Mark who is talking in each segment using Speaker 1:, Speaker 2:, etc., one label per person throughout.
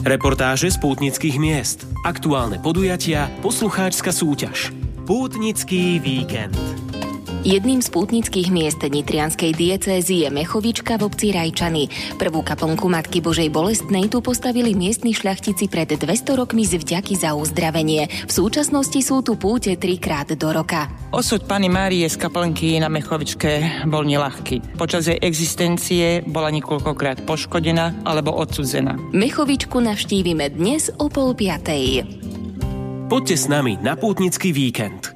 Speaker 1: Reportáže z pútnických miest, aktuálne podujatia, poslucháčska súťaž. Pútnický víkend.
Speaker 2: Jedným z pútnických miest nitrianskej diecézy je Mechovička v obci Rajčany. Prvú kaplnku Matky Božej Bolestnej tu postavili miestni šľachtici pred 200 rokmi z vďaky za uzdravenie. V súčasnosti sú tu púte 3-krát do roka.
Speaker 3: Osud Panny Márie z kaplnky na Mechovičke bol neľahký. Počas jej existencie bola niekoľkokrát poškodená alebo odsudzená.
Speaker 2: Mechovičku navštívime dnes o 4:30.
Speaker 1: Poďte s nami na pútnický víkend.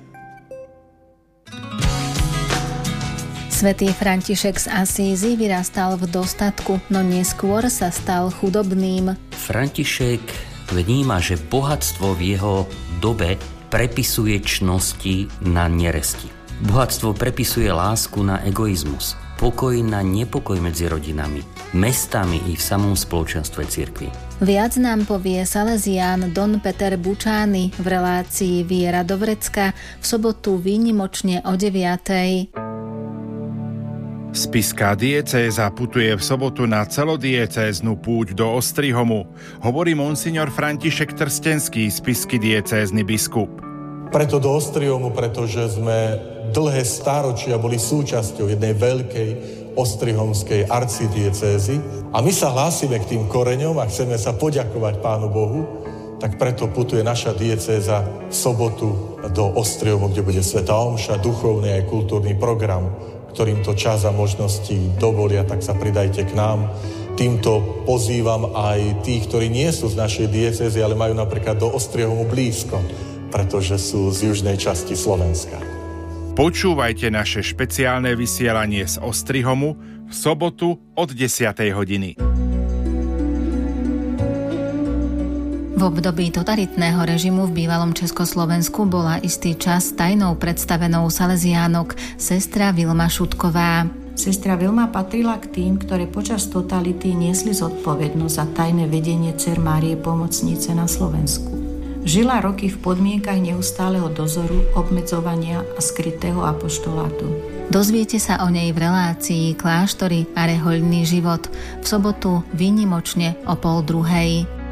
Speaker 4: Svätý František z Asízy vyrastal v dostatku, no neskôr sa stal chudobným.
Speaker 5: František vníma, že bohatstvo v jeho dobe prepisuje čnosti na neresti. Bohatstvo prepisuje lásku na egoizmus, pokoj na nepokoj medzi rodinami, mestami i v samom spoločenstve cirkvi.
Speaker 4: Viac nám povie Salesián Don Peter Bučány v relácii Viera do vrecka v sobotu výnimočne o 9:00.
Speaker 6: Spišská diecéza putuje v sobotu na celodiecéznu púť do Ostrihomu, hovorí monsignor František Trstenský, spišský diecézny biskup.
Speaker 7: Preto do Ostrihomu, pretože sme dlhé stáročia boli súčasťou jednej veľkej ostrihomskej arcidiecézy a my sa hlásime k tým koreňom a chceme sa poďakovať Pánu Bohu, tak preto putuje naša diecéza v sobotu do Ostrihomu, kde bude svätá omša, duchovný aj kultúrny program, ktorým to čas a možnosti dovolia, tak sa pridajte k nám. Týmto pozývam aj tých, ktorí nie sú z našej diecézy, ale majú napríklad do Ostrihomu blízko, pretože sú z južnej časti Slovenska.
Speaker 6: Počúvajte naše špeciálne vysielanie z Ostrihomu v sobotu od 10:00.
Speaker 4: V období totalitného režimu v bývalom Československu bola istý čas tajnou predstavenou salesiánok sestra Vilma Šutková.
Speaker 8: Sestra Vilma patrila k tým, ktoré počas totality niesli zodpovednosť za tajné vedenie Dcer Márie Pomocnice na Slovensku. Žila roky v podmienkach neustáleho dozoru, obmedzovania a skrytého apoštolátu.
Speaker 4: Dozviete sa o nej v relácii Kláštory a rehoľný život v sobotu výnimočne o 1:30.